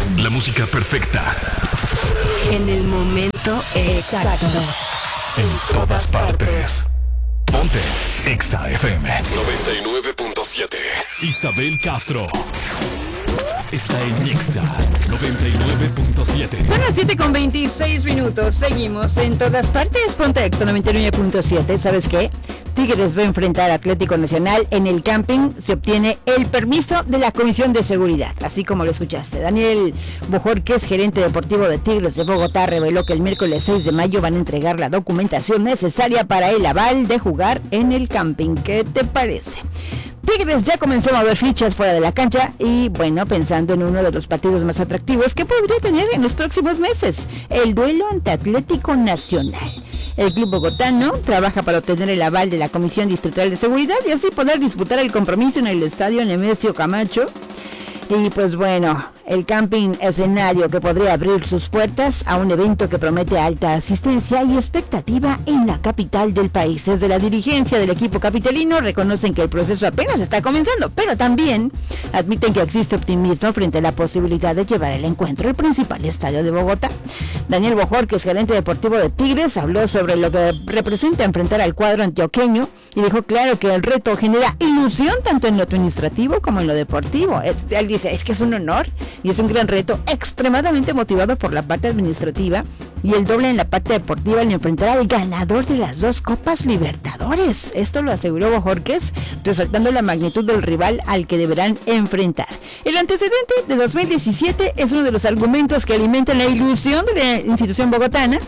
La música perfecta. En el momento exacto. En todas partes. Ponte Exa FM 99.7. Isabel Castro está en Exa 99.7. Son las 7:26. Seguimos en todas partes. Ponte Exa 99.7. ¿Sabes qué? Tigres va a enfrentar a Atlético Nacional en el camping. Se obtiene el permiso de la Comisión de Seguridad, así como lo escuchaste. Daniel Bojorquez, gerente deportivo de Tigres de Bogotá, reveló que el miércoles 6 de mayo van a entregar la documentación necesaria para el aval de jugar en el camping. ¿Qué te parece? Tigres ya comenzó a mover fichas fuera de la cancha y, bueno, pensando en uno de los partidos más atractivos que podría tener en los próximos meses, el duelo ante Atlético Nacional. El club bogotano trabaja para obtener el aval de la Comisión Distrital de Seguridad y así poder disputar el compromiso en el estadio Nemesio Camacho. Y pues bueno, el camping escenario que podría abrir sus puertas a un evento que promete alta asistencia y expectativa en la capital del país. Desde la dirigencia del equipo capitalino reconocen que el proceso apenas está comenzando, pero también admiten que existe optimismo frente a la posibilidad de llevar el encuentro al principal estadio de Bogotá. Daniel Bojorquez, gerente deportivo de Tigres, habló sobre lo que representa enfrentar al cuadro antioqueño y dejó claro que el reto genera ilusión tanto en lo administrativo como en lo deportivo. Él dice, es que es un honor y es un gran reto, extremadamente motivado por la parte administrativa y el doble en la parte deportiva al enfrentar al ganador de las dos Copas Libertadores. Esto lo aseguró Bojorquez, resaltando la magnitud del rival al que deberán enfrentar. El antecedente de 2017 es uno de los argumentos que alimentan la ilusión de la institución bogotana.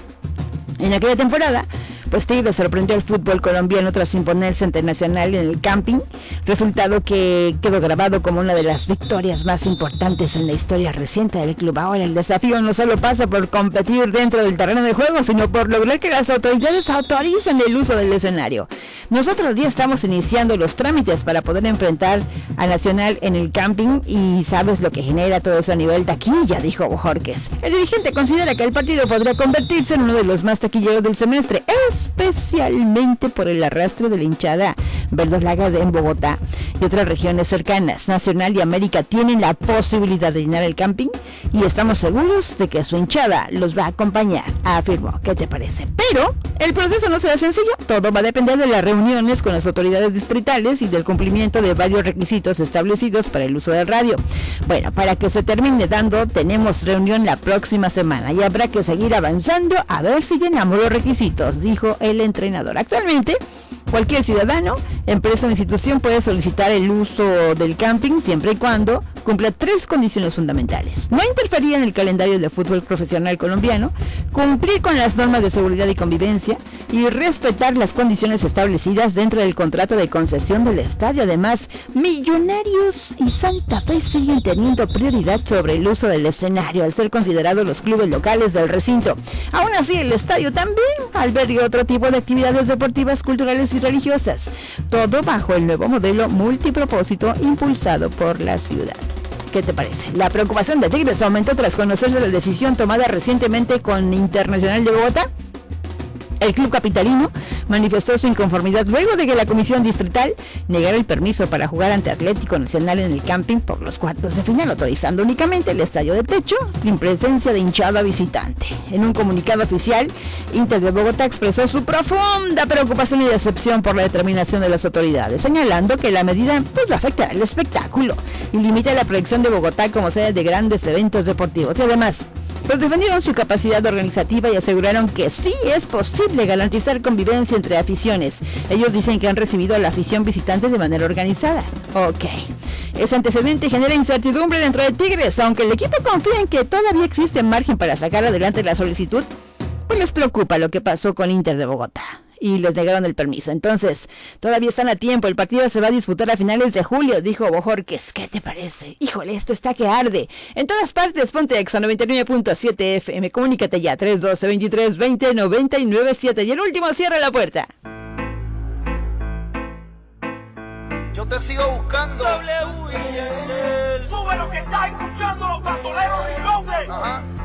En aquella temporada, pues Tigres sorprendió al fútbol colombiano tras imponerse ante Nacional en el camping, resultado que quedó grabado como una de las victorias más importantes en la historia reciente del club. Ahora el desafío no solo pasa por competir dentro del terreno de juego, sino por lograr que las autoridades autoricen el uso del escenario. Nosotros ya estamos iniciando los trámites para poder enfrentar a Nacional en el camping y sabes lo que genera todo eso a nivel taquilla, dijo Bojorquez. El dirigente considera que el partido podría convertirse en uno de los más taquilleros del semestre, especialmente por el arrastre de la hinchada verdolaga en Bogotá y otras regiones cercanas. Nacional y América tienen la posibilidad de llenar el camping y estamos seguros de que su hinchada los va a acompañar, afirmó. ¿Qué te parece? Pero el proceso no será sencillo, todo va a depender de las reuniones con las autoridades distritales y del cumplimiento de varios requisitos establecidos para el uso del radio. Bueno, para que se termine dando, tenemos reunión la próxima semana y habrá que seguir avanzando a ver si llenamos los requisitos, dijo el entrenador. Actualmente, cualquier ciudadano, empresa o institución puede solicitar el uso del camping siempre y cuando cumpla 3 condiciones fundamentales: no interferir en el calendario de fútbol profesional colombiano, cumplir con las normas de seguridad y convivencia y respetar las condiciones establecidas dentro del contrato de concesión del estadio. Además, Millonarios y Santa Fe siguen teniendo prioridad sobre el uso del escenario al ser considerados los clubes locales del recinto. Aún así, el estadio también alberga otro tipo de actividades deportivas, culturales y religiosas, todo bajo el nuevo modelo multipropósito impulsado por la ciudad. ¿Qué te parece? La preocupación de Tigres aumentó tras conocerse la decisión tomada recientemente con Internacional de Bogotá. El club capitalino manifestó su inconformidad luego de que la Comisión Distrital negara el permiso para jugar ante Atlético Nacional en el camping por los cuartos de final, autorizando únicamente el estadio de techo sin presencia de hinchada visitante. En un comunicado oficial, Inter de Bogotá expresó su profunda preocupación y decepción por la determinación de las autoridades, señalando que la medida pues afectará el espectáculo y limita la proyección de Bogotá como sede de grandes eventos deportivos. Y además, pues defendieron su capacidad organizativa y aseguraron que sí es posible garantizar convivencia entre aficiones. Ellos dicen que han recibido a la afición visitante de manera organizada. Ok. Ese antecedente genera incertidumbre dentro de Tigres, aunque el equipo confía en que todavía existe margen para sacar adelante la solicitud, pues les preocupa lo que pasó con Inter de Bogotá y les negaron el permiso. Entonces, todavía están a tiempo. El partido se va a disputar a finales de julio, dijo Bojorquez. ¿Qué te parece? Híjole, esto está que arde. En todas partes, ponte Exa 99.7 FM. Comunícate ya, 312-23-20-997. Y el último, cierra la puerta. Yo te sigo buscando. Sube lo que está escuchando los bandoleros y Loaded. Ajá.